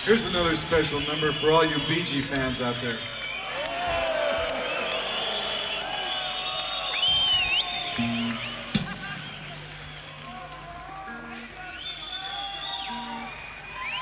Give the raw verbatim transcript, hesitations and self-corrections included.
Here's another special number for all you Bee Gee fans out there. Mm-hmm.